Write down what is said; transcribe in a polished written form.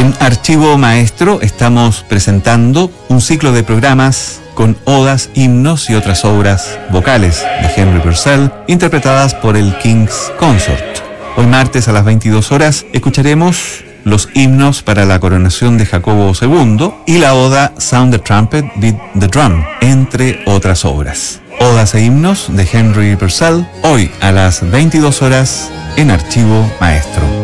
En Archivo Maestro estamos presentando un ciclo de programas con odas, himnos y otras obras vocales de Henry Purcell, interpretadas por el King's Consort. Hoy martes a las 22 horas escucharemos los himnos para la coronación de Jacobo II y la oda Sound the Trumpet, Beat the Drum, entre otras obras. Odas e himnos de Henry Purcell, hoy a las 22 horas en Archivo Maestro.